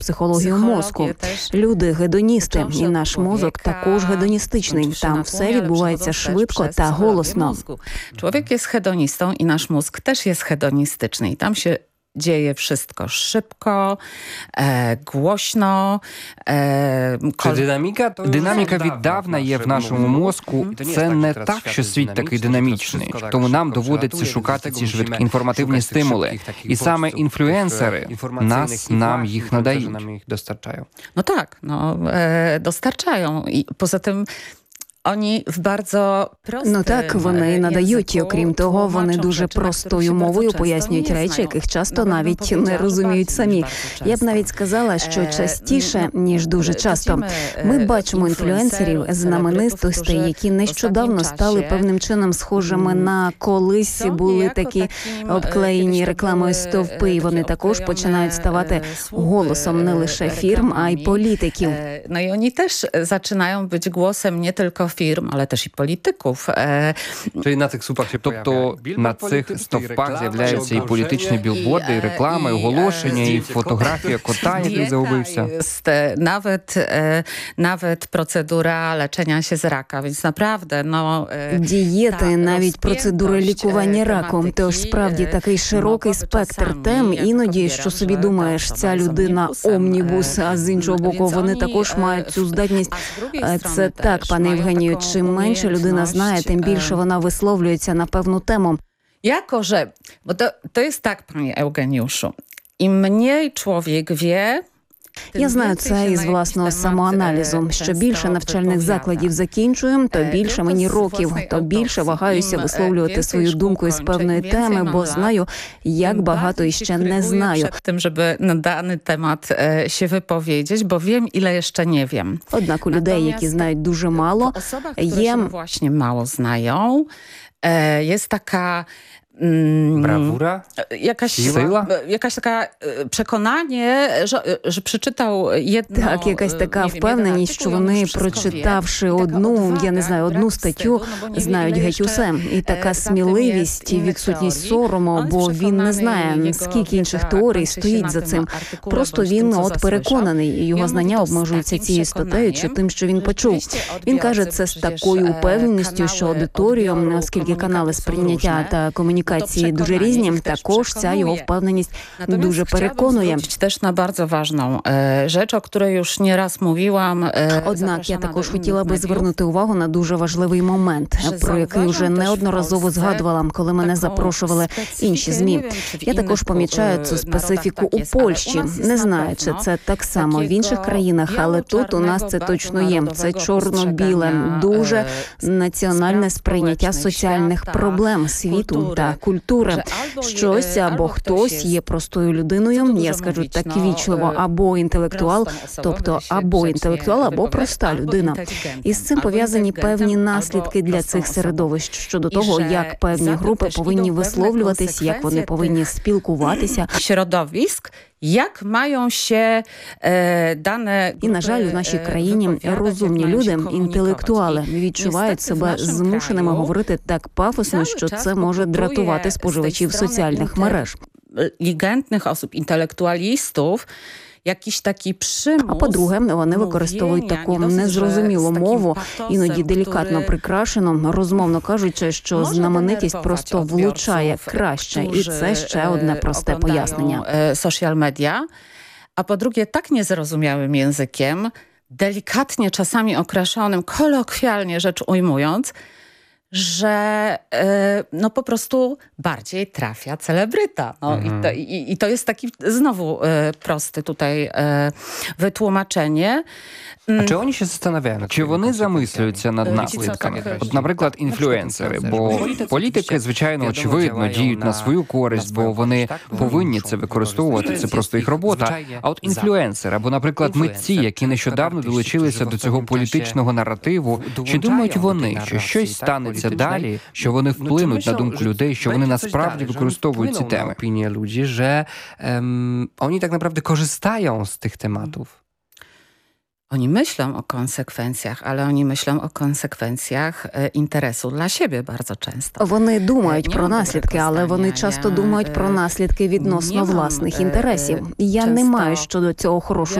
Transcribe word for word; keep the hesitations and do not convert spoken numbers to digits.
психологію мозку. Люди гедоністи, і наш мозок також гедоністичний. Там все відбувається швидко та голосно. Człowiek jest hedonistą i nasz mózg też jest hedonistyczny. I tam się dzieje wszystko szybko, e, głośno. E, Чи динаміка? Динаміка віддавна є в нашому мозку. Це не так, що світ такий динамічний. Тому нам доводиться шукати ці швидкі інформативні стимули. І саме інфлюенсери нас, нам їх надають. No tak, no, e, dostarczają. I poza tym Oni w bardzo простим Ну так, вони надають, і окрім того, вони дуже простою мовою пояснюють речі, яких часто навіть не розуміють самі. Я б навіть сказала, що частіше, ніж дуже часто. Ми бачимо інфлюенсерів, знаменитостей, які нещодавно стали певним чином схожими на колись були такі обклеєні рекламою стовпи, і вони також починають ставати голосом не лише фірм, а й політиків. No i oni też zaczynają być głosem nie tylko firm, ale też i polityków. Czyli na tych słupach się Тобто на цих стовпах з'являються і політичні білборди, і реклама, і оголошення, і фотографія кота, який загубився. Nawet, nawet procedura leczenia się z raka, więc naprawdę, no... Дієти, навіть процедури лікування раку. Тож справді такий широкий спектр тем. Іноді, що собі думаєш, ця людина омнібус, а з іншого боку, вони також мають цю здатність. Це так, пане Євгенію, чим менше людина знає, тим більше вона висловлюється на певну тему. Jako, że, bo to, to jest tak, panie Eugeniuszu, im mniej człowiek wie, Я знаю це із власного самоаналізу. Що більше навчальних закладів закінчую, то більше мені років, то більше вагаюся висловлювати свою думку із певної теми, бо знаю, як багато іще не знаю. Тим, щоб на даний темат się wypowiedzieć, bo wiem, ile jeszcze nie wiem. Однак у людей, які знають дуже мало, є... właśnie mało znają, jest taka Brawura? Jakaś Сила? Jakaś taka przekonanie, że, że przeczytał jedno... Так, якась така впевненість, що вони, прочитавши одну, я не знаю, одну статтю, знають геть усе. І така сміливість, і відсутність сорому, бо він не знає, скільки інших теорій стоїть за цим. Просто він от переконаний, і його знання обмежуються цією статтею чи тим, що він почув. Він каже це з такою упевненістю, що аудиторію, оскільки канали сприйняття та комунікації дуже різні, також ця його впевненість дуже переконує. Теж на дуже важливу rzecz, o której już nieraz mówiłam. Однак я також хотіла би звернути увагу на дуже важливий момент, про який вже неодноразово згадувала, коли мене запрошували інші ЗМІ. Я також помічаю цю специфіку у Польщі. Не знаю, чи це так само в інших країнах, але тут у нас це точно є. Це чорно-біле, дуже національне сприйняття соціальних проблем світу та культури. Щось або хтось є простою людиною, я скажу так вічливо, або інтелектуал, тобто або інтелектуал, або проста людина. І з цим пов'язані певні наслідки для цих середовищ щодо того, як певні групи повинні висловлюватись, як вони повинні спілкуватися. Środowisk, як mają się e, dane... І, на жаль, у нашій країні розумні люди, інтелектуали, відчувають себе змушеними говорити так пафосно, що це може дратувати споживачів соціальних мереж. Inteligentnych osób, intelektualistów, jakiś taki przymus. А по-друге, вони використовують таку незрозумілу мову, іноді делікатно прикрашену, розмовно кажучи, що знаменитість просто влучає краще. І це ще одне просте пояснення. Social media. A po drugie, tak niezrozumiałym językiem, delikatnie czasami określonym, kolokwialnie rzecz ujmując, że no po prostu bardziej trafia celebryta. No, mhm. i, to, i, I to jest taki znowu prosty tutaj wytłumaczenie. А чи вони ще застanawiają? Чи вони замислюються над наслідками? От, наприклад, інфлюенсери, бо політики, звичайно, очевидно, діють на свою користь, бо вони повинні це використовувати, це просто їх робота. А от інфлюенсери, або, наприклад, митці, які нещодавно долучилися до цього політичного наративу, чи думають вони, що щось станеться далі, що вони вплинуть на думку людей, що вони насправді використовують ці теми? Опінія людей, що ем, вони так naprawdę korzystają з тих тематів. Oni myślą o konsekwencjach, ale oni myślą o konsekwencjach e, interesu dla siebie bardzo często. Вони думають Ні, про добре, наслідки, але вони я, часто е, думають про наслідки відносно ні, власних е, інтересів. Я не часто маю щодо цього хорошої